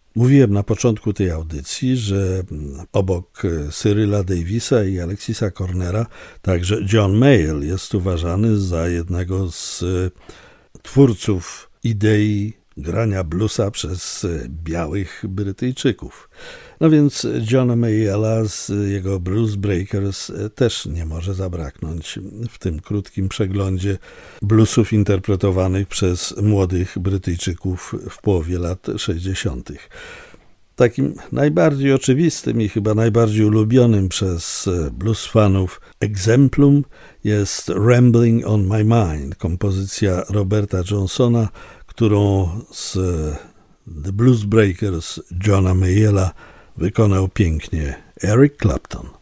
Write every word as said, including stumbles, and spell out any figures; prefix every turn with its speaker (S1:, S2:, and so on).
S1: Mówiłem na początku tej audycji, że obok Cyryla Davisa i Alexisa Cornera także John Mayall jest uważany za jednego z twórców idei grania bluesa przez białych Brytyjczyków. No więc Johna Mayalla z jego Blues Breakers też nie może zabraknąć w tym krótkim przeglądzie bluesów interpretowanych przez młodych Brytyjczyków w połowie lat sześćdziesiątych. Takim najbardziej oczywistym i chyba najbardziej ulubionym przez blues fanów egzemplum jest Rambling on My Mind, kompozycja Roberta Johnsona, którą z The Blues Breakers Johna Mayalla wykonał pięknie Eric Clapton.